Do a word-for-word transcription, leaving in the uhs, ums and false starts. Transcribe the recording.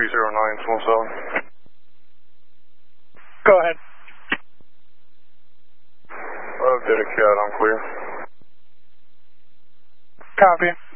three zero nine small seven. Go ahead. Uh, Data Cat, I'm clear. Copy.